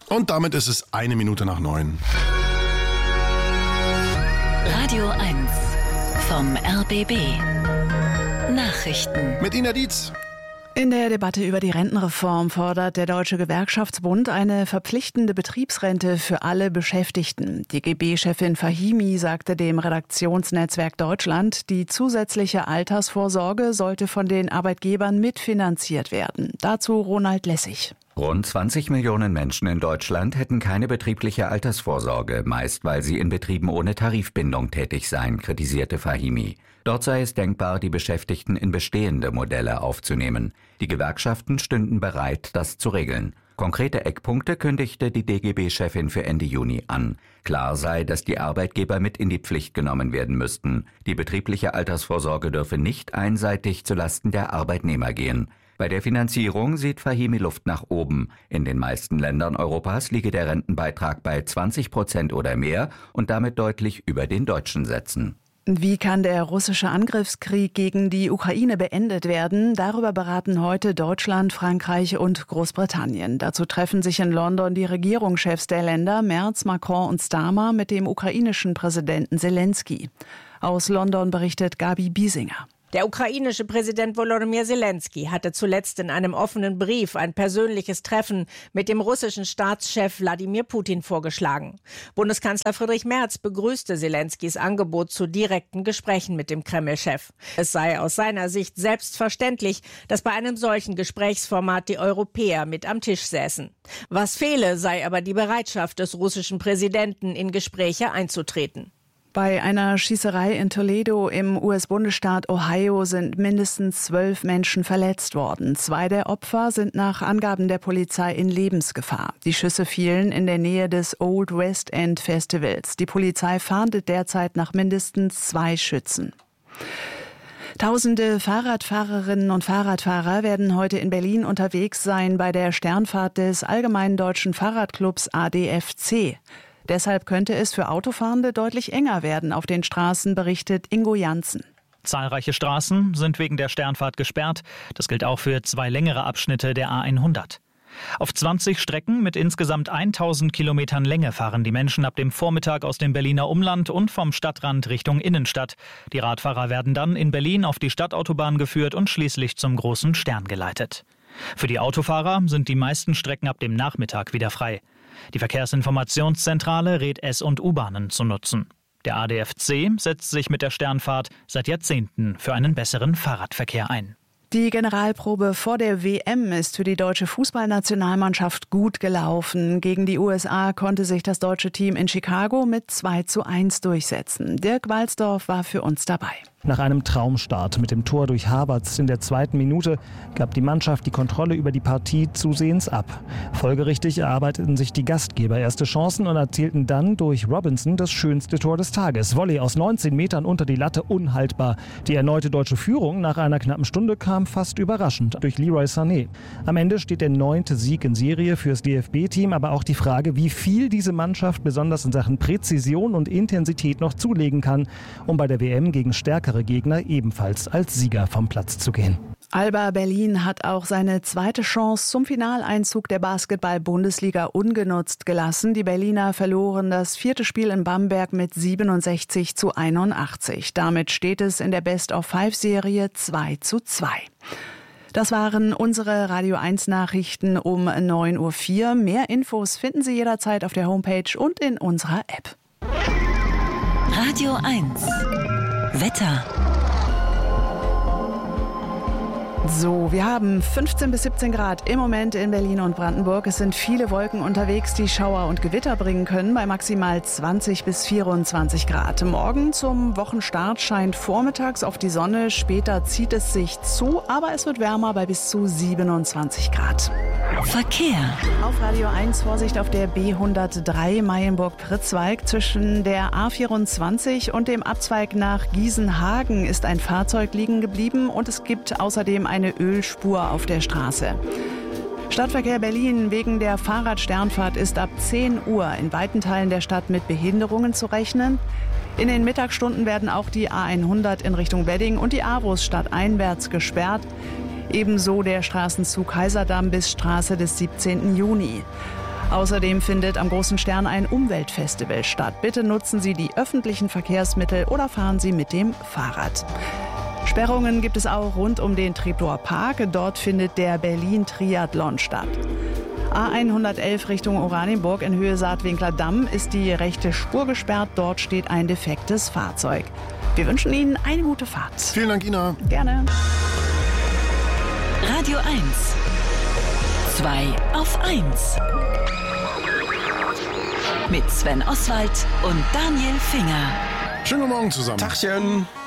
Und damit ist es 9:01. Radio 1 vom RBB. Nachrichten. Mit Ina Dietz. In der Debatte über die Rentenreform fordert der Deutsche Gewerkschaftsbund eine verpflichtende Betriebsrente für alle Beschäftigten. DGB-Chefin Fahimi sagte dem Redaktionsnetzwerk Deutschland, die zusätzliche Altersvorsorge sollte von den Arbeitgebern mitfinanziert werden. Dazu Ronald Lessig. Rund 20 Millionen Menschen in Deutschland hätten keine betriebliche Altersvorsorge, meist weil sie in Betrieben ohne Tarifbindung tätig seien, kritisierte Fahimi. Dort sei es denkbar, die Beschäftigten in bestehende Modelle aufzunehmen. Die Gewerkschaften stünden bereit, das zu regeln. Konkrete Eckpunkte kündigte die DGB-Chefin für Ende Juni an. Klar sei, dass die Arbeitgeber mit in die Pflicht genommen werden müssten. Die betriebliche Altersvorsorge dürfe nicht einseitig zulasten der Arbeitnehmer gehen. Bei der Finanzierung sieht Fahimi Luft nach oben. In den meisten Ländern Europas liege der Rentenbeitrag bei 20% oder mehr und damit deutlich über den deutschen Sätzen. Wie kann der russische Angriffskrieg gegen die Ukraine beendet werden? Darüber beraten heute Deutschland, Frankreich und Großbritannien. Dazu treffen sich in London die Regierungschefs der Länder Merz, Macron und Starmer mit dem ukrainischen Präsidenten Zelensky. Aus London berichtet Gabi Biesinger. Der ukrainische Präsident Volodymyr Zelensky hatte zuletzt in einem offenen Brief ein persönliches Treffen mit dem russischen Staatschef Wladimir Putin vorgeschlagen. Bundeskanzler Friedrich Merz begrüßte Zelenskys Angebot zu direkten Gesprächen mit dem Kreml-Chef. Es sei aus seiner Sicht selbstverständlich, dass bei einem solchen Gesprächsformat die Europäer mit am Tisch säßen. Was fehle, sei aber die Bereitschaft des russischen Präsidenten, in Gespräche einzutreten. Bei einer Schießerei in Toledo im US-Bundesstaat Ohio sind mindestens 12 Menschen verletzt worden. 2 der Opfer sind nach Angaben der Polizei in Lebensgefahr. Die Schüsse fielen in der Nähe des Old West End Festivals. Die Polizei fahndet derzeit nach mindestens 2 Schützen. Tausende Fahrradfahrerinnen und Fahrradfahrer werden heute in Berlin unterwegs sein bei der Sternfahrt des Allgemeinen Deutschen Fahrradclubs ADFC. Deshalb könnte es für Autofahrende deutlich enger werden auf den Straßen, berichtet Ingo Janssen. Zahlreiche Straßen sind wegen der Sternfahrt gesperrt. Das gilt auch für 2 längere Abschnitte der A100. Auf 20 Strecken mit insgesamt 1000 Kilometern Länge fahren die Menschen ab dem Vormittag aus dem Berliner Umland und vom Stadtrand Richtung Innenstadt. Die Radfahrer werden dann in Berlin auf die Stadtautobahn geführt und schließlich zum Großen Stern geleitet. Für die Autofahrer sind die meisten Strecken ab dem Nachmittag wieder frei. Die Verkehrsinformationszentrale rät S- und U-Bahnen zu nutzen. Der ADFC setzt sich mit der Sternfahrt seit Jahrzehnten für einen besseren Fahrradverkehr ein. Die Generalprobe vor der WM ist für die deutsche Fußballnationalmannschaft gut gelaufen. Gegen die USA konnte sich das deutsche Team in Chicago mit 2:1 durchsetzen. Dirk Walsdorf war für uns dabei. Nach einem Traumstart mit dem Tor durch Havertz in der 2. Minute gab die Mannschaft die Kontrolle über die Partie zusehends ab. Folgerichtig erarbeiteten sich die Gastgeber erste Chancen und erzielten dann durch Robinson das schönste Tor des Tages. Volley aus 19 Metern unter die Latte, unhaltbar. Die erneute deutsche Führung nach einer knappen Stunde kam fast überraschend durch Leroy Sané. Am Ende steht der 9. Sieg in Serie fürs DFB-Team, aber auch die Frage, wie viel diese Mannschaft besonders in Sachen Präzision und Intensität noch zulegen kann, um bei der WM gegen stärkere Gegner ebenfalls als Sieger vom Platz zu gehen. Alba Berlin hat auch seine zweite Chance zum Finaleinzug der Basketball-Bundesliga ungenutzt gelassen. Die Berliner verloren das 4. Spiel in Bamberg mit 67:81. Damit steht es in der Best-of-5-Serie 2:2. Das waren unsere Radio 1 Nachrichten um 9:04 Uhr. Mehr Infos finden Sie jederzeit auf der Homepage und in unserer App. Radio 1 Wetter. So, wir haben 15 bis 17 Grad im Moment in Berlin und Brandenburg. Es sind viele Wolken unterwegs, die Schauer und Gewitter bringen können, bei maximal 20 bis 24 Grad. Morgen zum Wochenstart scheint vormittags auf die Sonne, später zieht es sich zu, aber es wird wärmer bei bis zu 27 Grad. Verkehr. Auf Radio 1 Vorsicht auf der B103 Meienburg-Pritzwalk. Zwischen der A24 und dem Abzweig nach Gießenhagen ist ein Fahrzeug liegen geblieben und es gibt außerdem eine Ölspur auf der Straße. Stadtverkehr Berlin wegen der Fahrradsternfahrt ist ab 10 Uhr in weiten Teilen der Stadt mit Behinderungen zu rechnen. In den Mittagsstunden werden auch die A100 in Richtung Wedding und die Aros stadteinwärts gesperrt. Ebenso der Straßenzug Kaiserdamm bis Straße des 17. Juni. Außerdem findet am Großen Stern ein Umweltfestival statt. Bitte nutzen Sie die öffentlichen Verkehrsmittel oder fahren Sie mit dem Fahrrad. Sperrungen gibt es auch rund um den Treptower Park. Dort findet der Berlin-Triathlon statt. A111 Richtung Oranienburg in Höhe Saatwinkler Damm ist die rechte Spur gesperrt. Dort steht ein defektes Fahrzeug. Wir wünschen Ihnen eine gute Fahrt. Vielen Dank, Ina. Gerne. Radio 1. 2 auf 1. Mit Sven Oswald und Daniel Finger. Schönen guten Morgen zusammen. Tachchen.